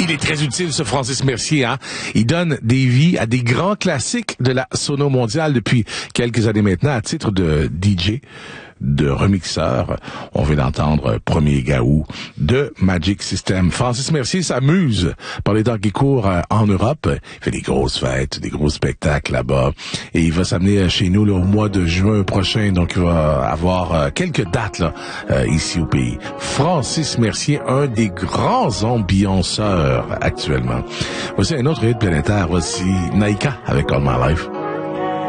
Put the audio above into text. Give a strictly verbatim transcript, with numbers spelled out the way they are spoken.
Il est très utile, ce Francis Mercier, hein. Il donne des vies à des grands classiques de la sono mondiale depuis quelques années maintenant, à titre de D J, de remixeur. On vient d'entendre Premier Gaou de Magic System. Francis Mercier s'amuse par les temps qui courent euh, en Europe. Il fait des grosses fêtes, des gros spectacles là-bas. Et il va s'amener chez nous là, au mois de juin prochain. Donc, il va avoir euh, quelques dates là, euh, ici au pays. Francis Mercier, un des grands ambianceurs actuellement. Voici un autre hit planétaire. Voici Naïka avec All My Life.